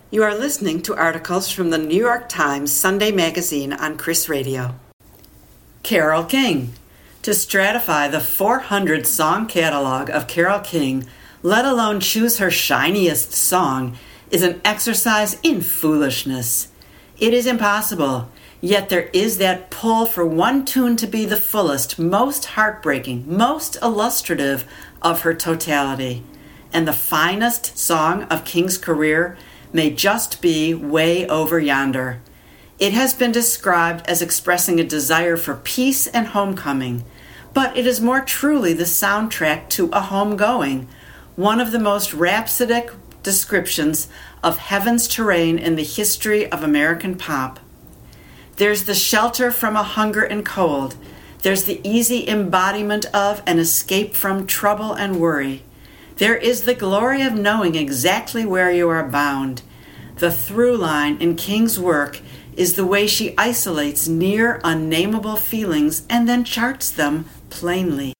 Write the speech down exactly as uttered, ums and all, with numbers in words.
You are listening to articles from the New York Times Sunday Magazine on Chris Radio. Carole King. To stratify the four hundred song catalog of Carole King, let alone choose her shiniest song, is an exercise in foolishness. It is impossible, yet there is that pull for one tune to be the fullest, most heartbreaking, most illustrative of her totality. And the finest song of King's career may just be Way Over Yonder. It has been described as expressing a desire for peace and homecoming, but it is more truly the soundtrack to a homegoing, one of the most rhapsodic descriptions of heaven's terrain in the history of American pop. There's the shelter from a hunger and cold. There's the easy embodiment of and escape from trouble and worry. There is the glory of knowing exactly where you are bound. The through line in King's work is the way she isolates near unnameable feelings and then charts them plainly.